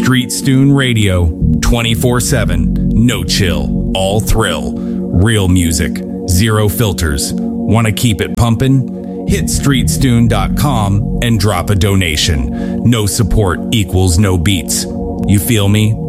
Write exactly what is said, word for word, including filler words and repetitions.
Street Stoon Radio, twenty-four seven, no chill, all thrill, real music, zero filters. Want to keep it pumping? Hit street stoon dot com and drop a donation. No support equals no beats. You feel me?